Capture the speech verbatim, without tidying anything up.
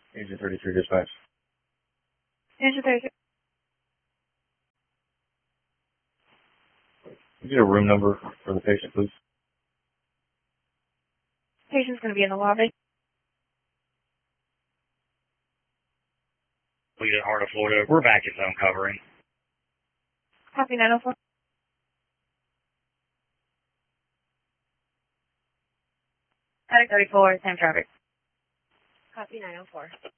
Agent thirty-three dispatch. Agent thirty-three. Can you get a room number for the patient, please? Patient's going to be in the lobby. We get Heart of Florida. We're back at zone covering. Copy nine oh four. Attic thirty-four, same traffic. Copy nine oh four.